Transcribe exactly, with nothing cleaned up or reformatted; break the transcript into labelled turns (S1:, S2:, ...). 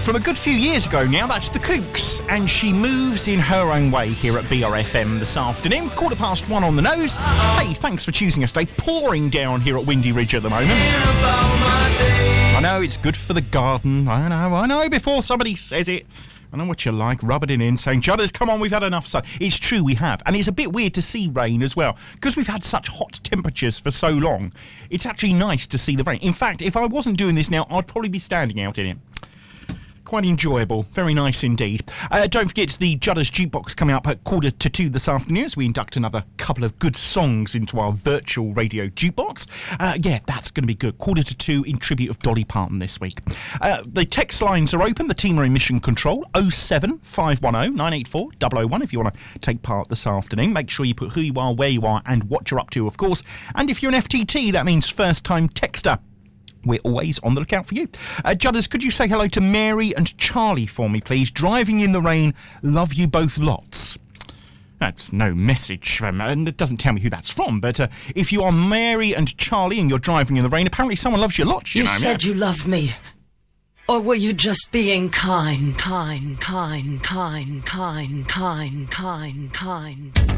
S1: From a good few years ago now, that's the Kooks, and she moves in her own way here at B R F M this afternoon. Quarter past one on the nose. Hey, thanks for choosing us today. Pouring down here at Windy Ridge at the moment. I know, it's good for the garden. I know, I know, before somebody says it. I know what you like, rubbing it in, saying, Judders, come on, we've had enough sun. It's true, we have. And it's a bit weird to see rain as well, because we've had such hot temperatures for so long. It's actually nice to see the rain. In fact, if I wasn't doing this now, I'd probably be standing out in it. Quite enjoyable. Very nice indeed. Uh, don't forget the Judders Jukebox coming up at quarter to two this afternoon as we induct another couple of good songs into our virtual radio jukebox. Uh, yeah, that's going to be good. Quarter to two in tribute of Dolly Parton this week. Uh, the text lines are open. The team are in mission control. oh seven five one oh nine eight four oh oh one if you want to take part this afternoon. Make sure you put who you are, where you are and what you're up to, of course. And if you're an F T T, that means first time texter. We're always on the lookout for you. Uh, Judders, could you say hello to Mary and Charlie for me, please? Driving in the rain, love you both lots. That's no message, from, and it doesn't tell me who that's from, but uh, if you are Mary and Charlie and you're driving in the rain, apparently someone loves you lots, you,
S2: you
S1: know.
S2: You said
S1: yeah.
S2: you loved me. Or were you just being kind, kind, kind, kind, kind, kind, kind, kind?